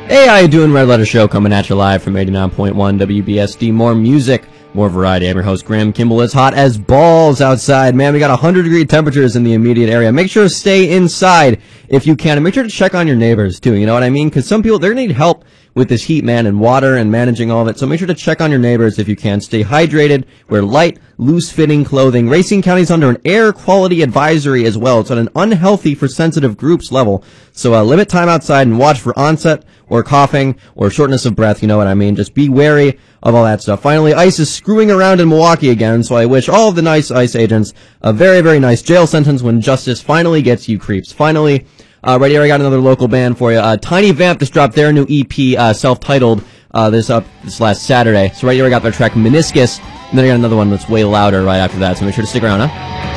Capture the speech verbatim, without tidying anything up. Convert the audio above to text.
Hey, how you doing? Red Letter Show coming at you live from eighty-nine point one W B S D. More music, more variety. I'm your host, Graham Kimball. It's hot as balls outside. Man, we got one hundred degree temperatures in the immediate area. Make sure to stay inside if you can. And make sure to check on your neighbors, too. You know what I mean? Because some people, they're going to need help with this heat, man, and water and managing all of it. So make sure to check on your neighbors if you can. Stay hydrated. Wear light, loose-fitting clothing. Racine County's under an air quality advisory as well. It's on an unhealthy for sensitive groups level. So uh, limit time outside and watch for onset or coughing or shortness of breath. You know what I mean? Just be wary of all that stuff. Finally, ICE is screwing around in Milwaukee again, so I wish all of the nice ICE agents a very, very nice jail sentence when justice finally gets you creeps. Finally, uh, right here I got another local band for you. Uh, Tiny Vamp just dropped their new E P, uh, self-titled, uh, this up this last Saturday. So right here I got their track Meniscus, and then I got another one that's way louder right after that, so make sure to stick around, huh?